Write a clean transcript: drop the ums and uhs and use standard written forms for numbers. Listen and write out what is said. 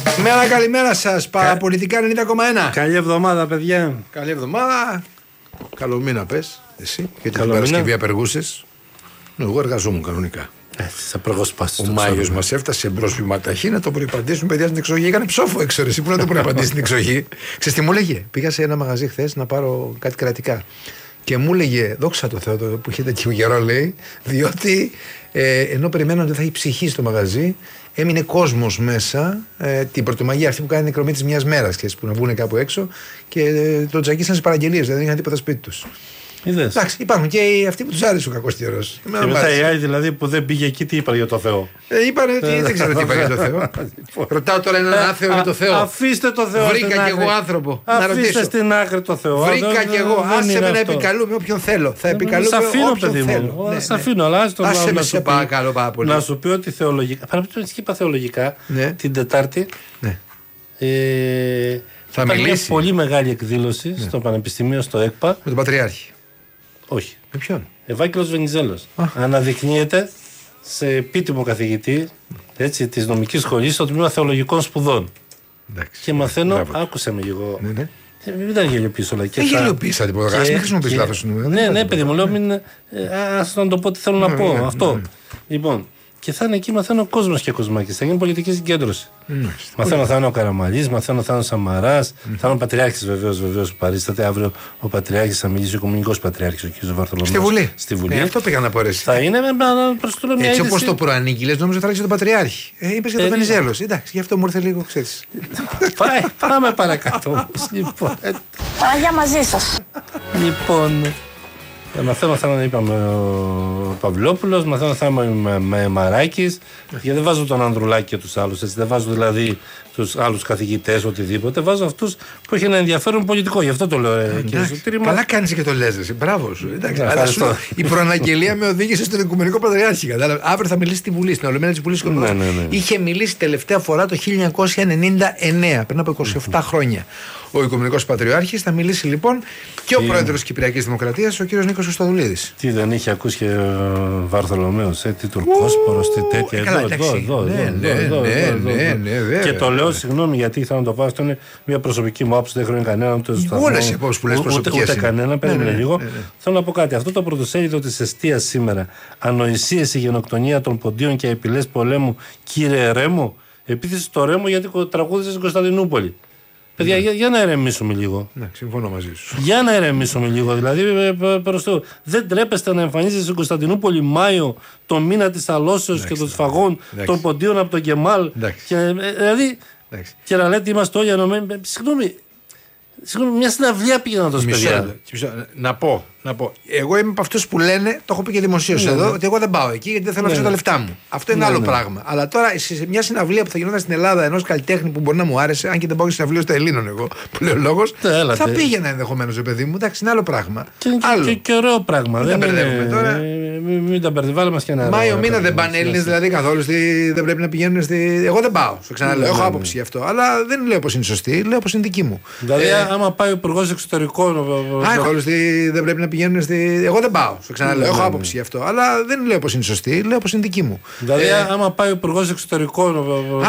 Καλημέρα σας, Παραπολιτικά 90,1. Καλή εβδομάδα, παιδιά. Καλή εβδομάδα. Καλό μήνα, πες εσύ. Γιατί την Παρασκευή απεργούσες. Εγώ εργαζόμουν κανονικά. Θα προγοσπάσεις. Ο Μάιος μας έφτασε μπρος βηματαχή να το προϋπαντήσουν παιδιά στην εξοχή. Έκανε ψόφο έξω. Εσύ που να το προϋπαντήσει στην εξοχή. Ξέρεις τι μου έλεγε? Πήγα σε ένα μαγαζί χθες να πάρω κάτι κρατικά. Και μου έλεγε, δόξα τω Θεώ που είχε τέτοιο καιρό, λέει, διότι ενώ περιμέναν ότι θα έχει ψυχή στο μαγαζί, έμεινε κόσμος μέσα την Πρωτομαγεία, αυτή που κάνει νεκρομή της μιας μέρας, που να βγουν κάπου έξω και τον τζακίσαν στις παραγγελίες, δεν είχαν τίποτα σπίτι τους. Είδες. Εντάξει, υπάρχουν και αυτοί που τους άρεσε ο κακός καιρός. Και μετά οι άλλοι δηλαδή που δεν πήγε εκεί, τι είπαν για το Θεό? Είπανε ότι δεν ξέρω τι είπαν για το Θεό. Ρωτάω τώρα έναν άθεο για το Θεό. Αφήστε το Θεό. Βρήκα κι εγώ άνθρωπο. Αφήστε στην άκρη το Θεό. Βρήκα κι εγώ. Άσε με να επικαλούμε όποιον θέλω. Θα επικαλούμε όποιον θέλω. Σ' αφήνω, αλλά άσε με σε παρακαλώ πάρα πολύ. Να σου πει ότι θεολογικά. Παραπάνω είπα θεολογικά την Τετάρτη. Θα μιλήσει μια πολύ μεγάλη εκδήλωση στο Πανεπιστημίο, στο ΕΚΠΑ. Με τον Πατριάρχη. Όχι. Με ποιον? Ευάγγελος Βενιζέλος. Αναδεικνύεται σε επίτιμο καθηγητή της νομικής σχολής στο τμήμα θεολογικών σπουδών. Εντάξει, και μαθαίνω, άκουσε με λίγο. Μην τα γελιοποιήσω. Δεν γελιοποίησα τίποτα. Μην χρησιμοποιείς λάθος νούμερο. Ναι, παιδί μου, λέω, ας να το πω τι θέλω να πω. Αυτό. Λοιπόν, και θα είναι εκεί, μαθαίνω κόσμος και κοσμάκης. Θα γίνει πολιτική συγκέντρωση. Μαθαίνω θα είναι ο Καραμανλής, μαθαίνω θα είναι ο Σαμαράς, θα είναι ο Πατριάρχης βεβαίως που παρίσταται. Αύριο ο Πατριάρχης θα μιλήσει, ο Οικουμενικός Πατριάρχης, ο κ. Βαρθολομέος. Στη Βουλή. Αυτό πήγα να πω. Θα είναι να προστούλω μια έτσι όπως το προανήγγειλες, νόμιζα θα άρχισε τον Πατριάρχη. Είπες για τον Βενιζέλος. Εντάξει, γι' αυτό μου ήρθε λίγο, ξέρεις. Πάμε παρακάτω. Παναγιά μαζί σας. Λοιπόν. Μαθαίνω θα είναι, είπαμε, ο Παυλόπουλος, μαθαίνω θα είναι με Μαράκης, γιατί δεν βάζω τον Ανδρουλάκη και τους άλλους, έτσι, δεν βάζω δηλαδή τους άλλους καθηγητές, οτιδήποτε, βάζω αυτούς που έχει ένα ενδιαφέρον πολιτικό, γι' αυτό το λέω, κύριε Σωτήρη. Καλά κάνεις και το λες, εσύ, μπράβο σου. Η προαναγγελία με οδήγησε στον Οικουμενικό Πατριάρχη. Αύριο θα μιλήσει στη Βουλή, στην Ολομέλεια της Βουλής. Είχε μιλήσει τελευταία φορά το 1999, πριν από 27 χρόνια. Ο Οικουμενικός Πατριάρχης θα μιλήσει λοιπόν και ο πρόεδρος της Κυπριακής Δημοκρατίας, ο κύριος Νίκος Χριστοδουλίδης. Τι δεν είχε ακούσει και ο Βαρθολομέος, τι Τουρκόσπορος, τι τέτοια. Εδώ. Και το λέω, συγγνώμη, γιατί ήθελα να το πω, αυτό είναι μια προσωπική μου άποψη, δεν χρειάζεται κανέναν. Όλες οι απόψεις που λες προσωπικές. Ούτε κανένα, περίμενε λίγο. Θέλω να πω κάτι. Αυτό το πρωτοσέλιδο της Εστίας σήμερα, ανοησίες, η γενοκτονία των ποντίων και επιλές πολέμου, κύριε Ρέμο, επίθεση στο Ρέμο γιατί τραγούδισε στην Κωνσταντινούπολη. Παιδιά, για να ηρεμήσουμε λίγο. Ναι, συμφωνώ μαζί σου. Για να ηρεμήσουμε λίγο. Δηλαδή, δεν τρέπεστε να εμφανίζεστε στην Κωνσταντινούπολη Μάιο, το μήνα της αλώσεως και των σφαγών των ποντίων από τον Κεμάλ. Δηλαδή, και να λέτε είμαστε όλοι ενωμένοι. Συγγνώμη, μια συναυλία πήγαινα τόσο παιδιά. Να πω. Εγώ είμαι από αυτούς που λένε, το έχω πει και δημοσίως εδώ, ότι εγώ δεν πάω εκεί γιατί δεν θέλω να αφήσω τα λεφτά μου. Αυτό είναι άλλο πράγμα. Αλλά τώρα σε μια συναυλία που θα γινόταν στην Ελλάδα ενός καλλιτέχνη που μπορεί να μου άρεσε, αν και δεν πάω και συναυλία στα Ελλήνων εγώ, που λέω λόγος, θα πήγαινα ενδεχομένως, παιδί μου. Εντάξει, είναι άλλο πράγμα. Και ωραίο πράγμα. Δεν τα μπερδεύουμε τώρα. Μην τα μπερδεύουμε μας και να. Μάιο μήνα δεν πάνε Έλληνες δηλαδή καθόλου. Δεν πρέπει να πηγαίνουν στη. Εγώ δεν πάω. Στο ξαναλέω. Έχω άποψη γι' αυτό. Αλλά δεν λέω πως είναι σωστή, λέω πως είναι δική μου. Δηλαδή, άμα πάει ο υπουργός εξωτερικών. Δεν πρέπει να πηγαίνουν στη. Εγώ δεν πάω. Στο ξαναλέω. Έχω άποψη γι' αυτό. Αλλά δεν λέω πως είναι σωστή, λέω πως είναι δική μου. Δηλαδή, άμα πάει ο υπουργός εξωτερικών.